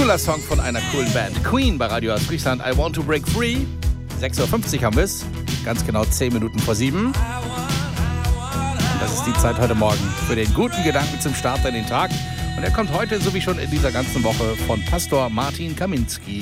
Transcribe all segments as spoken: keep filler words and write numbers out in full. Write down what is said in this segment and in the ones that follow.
Cooler Song von einer coolen Band. Queen bei Radio Ostfriesland. I Want to Break Free. sechs Uhr fünfzig haben wir es. Ganz genau zehn Minuten vor sieben. Und das ist die Zeit heute Morgen für den guten Gedanken zum Start in den Tag. Und er kommt heute, so wie schon in dieser ganzen Woche, von Pastor Martin Kaminski.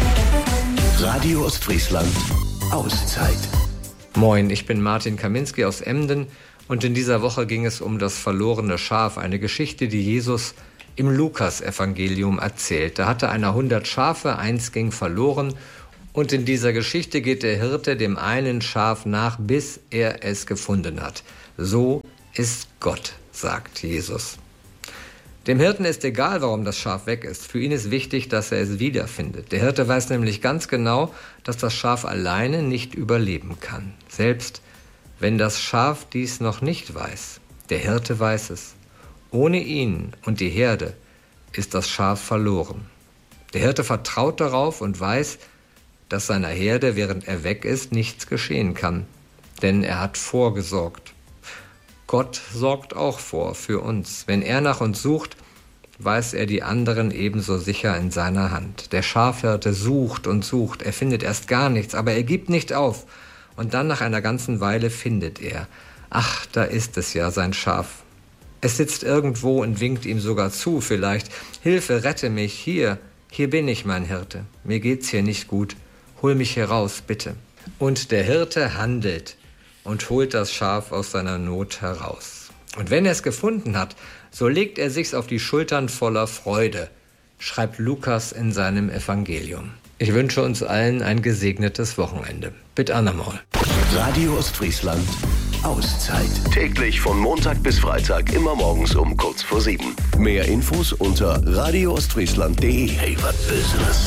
Radio Ostfriesland. Auszeit. Moin, ich bin Martin Kaminski aus Emden und in dieser Woche ging es um das verlorene Schaf, eine Geschichte, die Jesus im Lukas-Evangelium erzählt. Da hatte einer hundert Schafe, eins ging verloren und in dieser Geschichte geht der Hirte dem einen Schaf nach, bis er es gefunden hat. So ist Gott, sagt Jesus. Dem Hirten ist egal, warum das Schaf weg ist. Für ihn ist wichtig, dass er es wiederfindet. Der Hirte weiß nämlich ganz genau, dass das Schaf alleine nicht überleben kann. Selbst wenn das Schaf dies noch nicht weiß. Der Hirte weiß es. Ohne ihn und die Herde ist das Schaf verloren. Der Hirte vertraut darauf und weiß, dass seiner Herde, während er weg ist, nichts geschehen kann. Denn er hat vorgesorgt. Gott sorgt auch vor für uns. Wenn er nach uns sucht, weiß er die anderen ebenso sicher in seiner Hand. Der Schafhirte sucht und sucht. Er findet erst gar nichts, aber er gibt nicht auf. Und dann nach einer ganzen Weile findet er. Ach, da ist es ja, sein Schaf. Es sitzt irgendwo und winkt ihm sogar zu, vielleicht. Hilfe, rette mich, hier, hier bin ich, mein Hirte. Mir geht's hier nicht gut. Hol mich hier raus, bitte. Und der Hirte handelt und holt das Schaf aus seiner Not heraus. Und wenn er es gefunden hat, so legt er sich's auf die Schultern voller Freude, schreibt Lukas in seinem Evangelium. Ich wünsche uns allen ein gesegnetes Wochenende. Bis andermal. Radio Ostfriesland. Auszeit. Täglich von Montag bis Freitag, immer morgens um kurz vor sieben. Mehr Infos unter radio ostfriesland punkt de. Hey, was ist das?